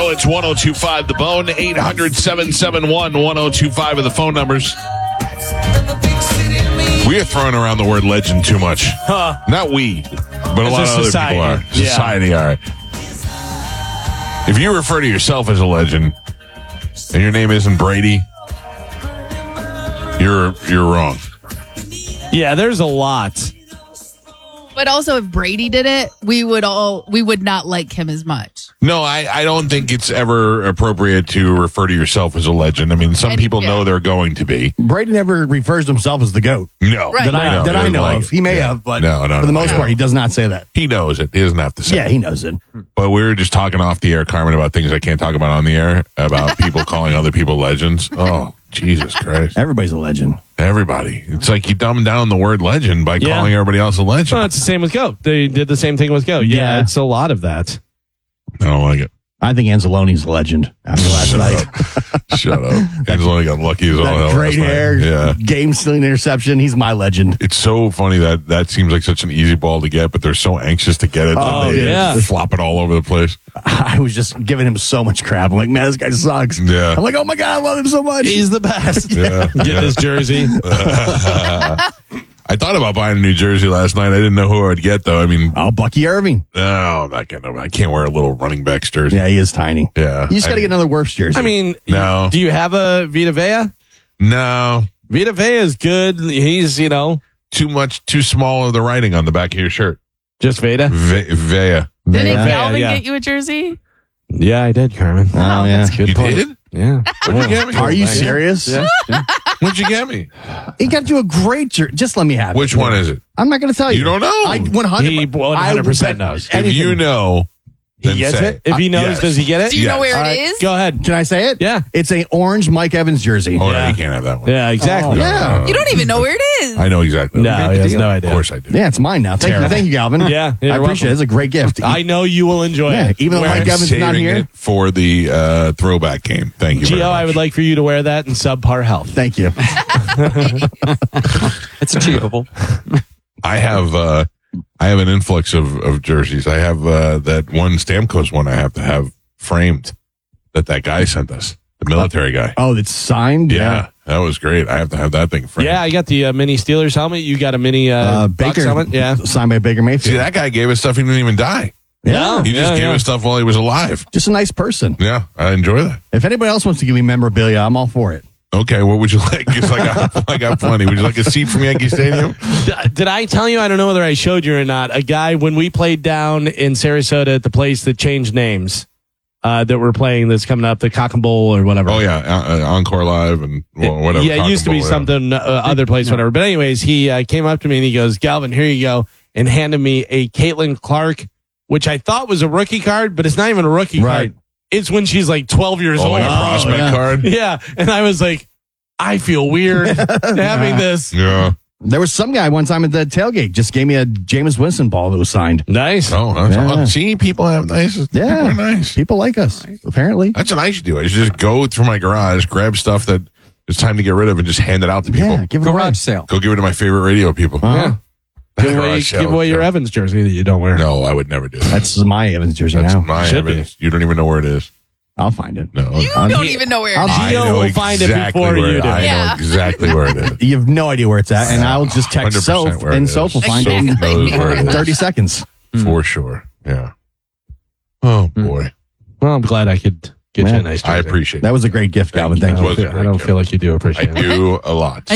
know it's 102.5 The Bone. 800-771-1025 are the phone numbers. We are throwing around the word legend too much. Not we, but a lot of other people are. Society are. If you refer to yourself as a legend and your name isn't Brady, you're wrong. Yeah, there's a lot. But also, if Brady did it, we would not like him as much. No, I don't think it's ever appropriate to refer to yourself as a legend. I mean, some people know they're going to be. Brady never refers to himself as the GOAT. No. Right. That I know of. He may have, but for the most part, he does not say that. He knows it. He doesn't have to say it. Yeah, he knows it. But we were just talking off the air, Carmen, about things I can't talk about on the air, about people calling other people legends. Oh, Jesus Christ. Everybody's a legend. Everybody. It's like you dumb down the word legend by calling everybody else a legend. Well, it's the same with GOAT. They did the same thing with GOAT. Yeah, it's a lot of that. I don't like it. I think Anzalone's a legend after last night. Shut up. Anzalone got lucky as all hell. That great hair, game-stealing interception. He's my legend. It's so funny that seems like such an easy ball to get, but they're so anxious to get it. Oh, they flop it all over the place. I was just giving him so much crap. I'm like, man, this guy sucks. Yeah. I'm like, oh my God, I love him so much. He's the best. Yeah. Get his jersey. I thought about buying a new jersey last night. I didn't know who I would get, though. I mean, Bucky Irving. No, I'm not getting him. I can't wear a little running back's jersey. Yeah, he is tiny. Yeah. You just got to get another Wirfs jersey. I mean, no. Do you have a Vita Vea? No. Vita Vea is good. He's, too small of the writing on the back of your shirt. Just Veda? Vea. Didn't Galvin get you a jersey? Yeah, I did, Carmen. Oh, yeah. That's a good You point. did? Yeah. What'd you get me? Are you serious? Yeah. What'd you get me? He got you a great jersey. Just let me have it. Which one is it? I'm not going to tell you. You don't know? I 100%. He 100% knows. If you know, then He gets say. it? If he knows, Yes. does he get it? Do you know where All it right, is? Go ahead. Can I say it? Yeah. It's a orange Mike Evans jersey. Oh, no, you can't have that one. Yeah, exactly. yeah. You don't even know where it is. I know exactly. No, he has no idea. Of course I do. Yeah, it's mine now. Thank you, Galvin. Yeah, I appreciate it. It's a great gift. I know you will enjoy Yeah, it. even though Mike Evans is not Saving here. it for the throwback game. Thank you very Gio, much. I would like for you to wear that in subpar health. Thank you. It's achievable. I have an influx of jerseys. I have that one Stamkos one I have to have framed that guy sent us, the military guy. Oh, it's signed? Yeah, that was great. I have to have that thing framed. Yeah, I got the mini Steelers helmet. You got a mini Bucs Baker helmet? Yeah. signed by Baker Mayfield. See, that guy gave us stuff he didn't even die. Yeah. He just gave us stuff while he was alive. Just a nice person. Yeah, I enjoy that. If anybody else wants to give me memorabilia, I'm all for it. Okay, what would you like? Because I got plenty. Would you like a seat from Yankee Stadium? Did I tell you? I don't know whether I showed you or not. A guy, when we played down in Sarasota at the place that changed names that we're playing that's coming up, the Cock and Bowl or whatever. Oh, yeah, Encore Live and whatever. Yeah, it used to be something, other place, whatever. But anyways, he came up to me and he goes, Galvin, here you go, and handed me a Caitlin Clark, which I thought was a rookie card, but it's not even a rookie card. It's when she's like 12 years old. Like a prospect card? Yeah. And I was like, I feel weird having this. Yeah. There was some guy one time at the tailgate just gave me a Jameis Winston ball that was signed. Nice. Oh, see, people have nice. People are nice. People like us, apparently. That's what I should do. I should just go through my garage, grab stuff that it's time to get rid of, and just hand it out to people. Yeah, give it Garage away. sale. Go give it to my favorite radio people. Yeah. Give away your Evans jersey that you don't wear. No, I would never do that. That's my Evans jersey That's now. my Should be. Evans. You don't even know where it is. I'll find it. No, You don't even know where it is. I Gio know will find it exactly before where you do. I know Yeah. exactly where it is. You have no idea where it's at, and I'll just text 100% Soph, where it and is. Soph will find Soph it knows where it in is. 30 seconds. For sure. Yeah. Oh, boy. Well, I'm glad I could get you a nice jersey. I appreciate That was a great gift, Calvin. Thank That you. was a great I don't gift. feel like you do I appreciate it. do a lot.